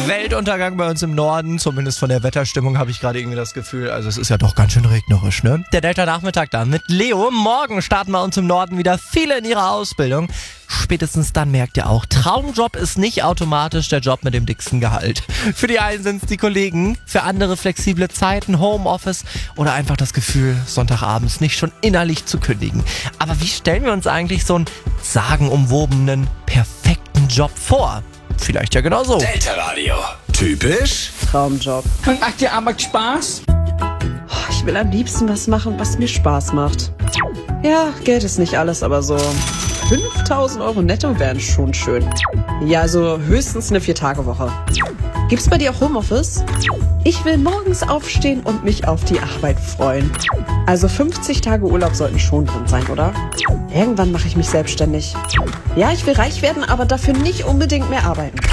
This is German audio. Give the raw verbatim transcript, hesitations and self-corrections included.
Weltuntergang bei uns im Norden, zumindest von der Wetterstimmung habe ich gerade irgendwie das Gefühl. Also es ist ja doch ganz schön regnerisch, ne? Der Delta-Nachmittag dann mit Leo. Morgen starten bei uns im Norden wieder viele in ihrer Ausbildung. Spätestens dann merkt ihr auch, Traumjob ist nicht automatisch der Job mit dem dicksten Gehalt. Für die einen sind es die Kollegen, für andere flexible Zeiten, Homeoffice oder einfach das Gefühl, Sonntagabends nicht schon innerlich zu kündigen. Aber wie stellen wir uns eigentlich so einen sagenumwobenen, perfekten Job vor? Vielleicht ja genau so. Delta Radio. Typisch Traumjob. Und macht die Arbeit Spaß? Ich will am liebsten was machen, was mir Spaß macht. Ja, Geld ist nicht alles, aber so fünftausend Euro netto wären schon schön. Ja, also höchstens eine Vier-Tage-Woche. Gibt's bei dir auch Homeoffice? Ich will morgens aufstehen und mich auf die Arbeit freuen. Also fünfzig Tage Urlaub sollten schon drin sein, oder? Irgendwann mache ich mich selbstständig. Ja, ich will reich werden, aber dafür nicht unbedingt mehr arbeiten.